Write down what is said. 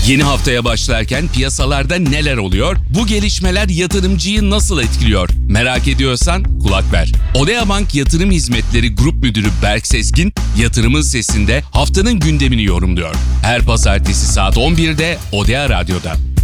Yeni haftaya başlarken piyasalarda neler oluyor? Bu gelişmeler yatırımcıyı nasıl etkiliyor? Merak ediyorsan kulak ver. Odea Bank Yatırım Hizmetleri Grup Müdürü Berk Sezgin, Yatırımın Sesi'nde haftanın gündemini yorumluyor. Her pazartesi saat 11'de Odea Radyo'da.